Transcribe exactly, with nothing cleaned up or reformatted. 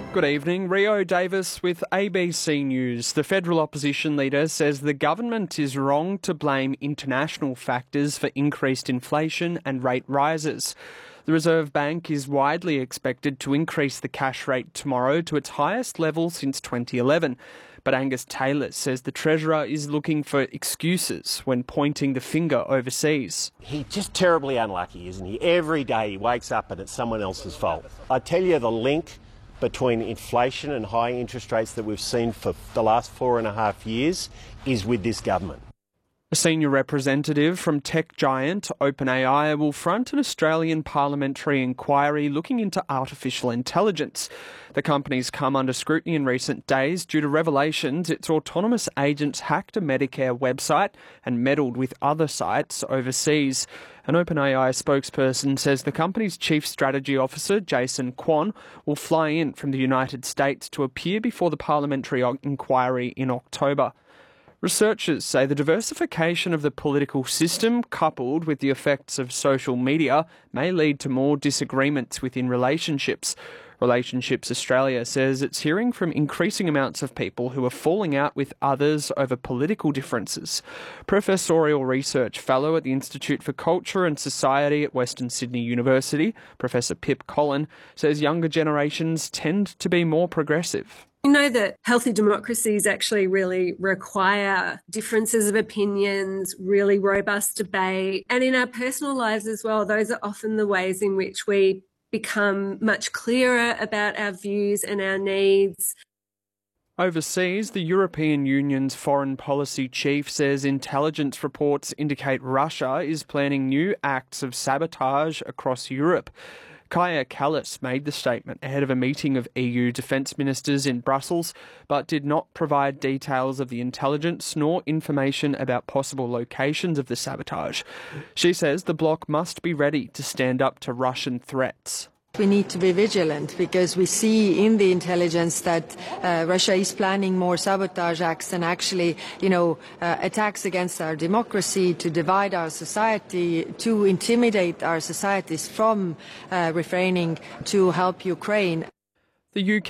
Good evening. Rio Davis with A B C News. The federal opposition leader says the government is wrong to blame international factors for increased inflation and rate rises. The Reserve Bank is widely expected to increase the cash rate tomorrow to its highest level since twenty eleven. But Angus Taylor says the Treasurer is looking for excuses when pointing the finger overseas. He's just terribly unlucky, isn't he? Every day he wakes up and it's someone else's fault. I tell you, the link between inflation and high interest rates that we've seen for the last four and a half years is with this government. A senior representative from tech giant OpenAI will front an Australian parliamentary inquiry looking into artificial intelligence. The company's come under scrutiny in recent days due to revelations its autonomous agents hacked a Medicare website and meddled with other sites overseas. An OpenAI spokesperson says the company's chief strategy officer, Jason Kwon, will fly in from the United States to appear before the parliamentary inquiry in October. Researchers say the diversification of the political system, coupled with the effects of social media, may lead to more disagreements within relationships. Relationships Australia says it's hearing from increasing amounts of people who are falling out with others over political differences. Professorial Research Fellow at the Institute for Culture and Society at Western Sydney University, Professor Pip Collin, says younger generations tend to be more progressive. We know that healthy democracies actually really require differences of opinions, really robust debate, and in our personal lives as well, those are often the ways in which we become much clearer about our views and our needs. Overseas, the European Union's foreign policy chief says intelligence reports indicate Russia is planning new acts of sabotage across Europe. Kaja Kallas made the statement ahead of a meeting of E U defence ministers in Brussels, but did not provide details of the intelligence nor information about possible locations of the sabotage. She says the bloc must be ready to stand up to Russian threats. We need to be vigilant because we see in the intelligence that uh, Russia is planning more sabotage acts and actually, you know, uh, attacks against our democracy, to divide our society, to intimidate our societies from uh, refraining to help Ukraine. The U K